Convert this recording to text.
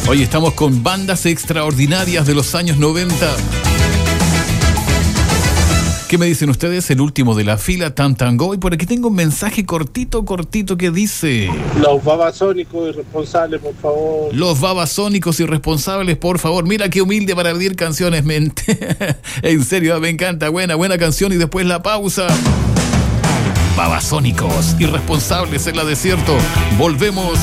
Hoy estamos con bandas extraordinarias de los años 90. ¿Qué me dicen ustedes? El último de la fila, Tam Tam Go. Y por aquí tengo un mensaje cortito que dice: Los babasónicos irresponsables, por favor. Los babasónicos irresponsables, por favor. Mira qué humilde para pedir canciones, mente. En serio, me encanta. Buena canción. Y después la pausa. Babasónicos irresponsables en la desierto. Volvemos.